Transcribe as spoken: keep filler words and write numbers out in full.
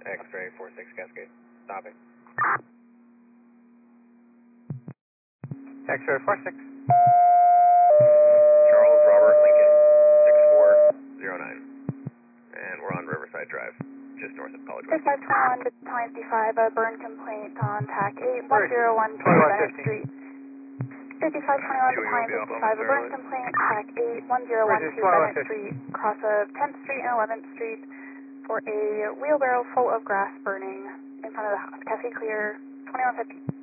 X-ray four six Cascade. Stopping. X-ray four six. Charles Robert Lincoln six four zero nine. And we're on Riverside Drive, just north of College Way. fifty-five twenty-one, Battalion C five, a burn complaint on T A C eight one zero one two Bennett Street. fifty-five twenty-one, Battalion fifty-five, a burn complaint, T A C eight one zero one two Bennett Street, cross of tenth Street and eleventh Street for a wheelbarrow full of grass burning in front of the house. Cascade clear, twenty-one fifty.